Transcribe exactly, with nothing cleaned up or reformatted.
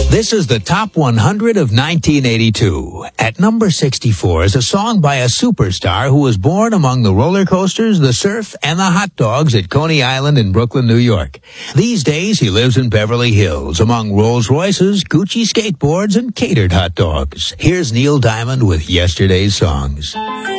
This is the Top one hundred of nineteen eighty-two. At number sixty-four is a song by a superstar who was born among the roller coasters, the surf, and the hot dogs at Coney Island in Brooklyn, New York. These days, he lives in Beverly Hills among Rolls Royces, Gucci skateboards, and catered hot dogs. Here's Neil Diamond with Yesterday's Songs.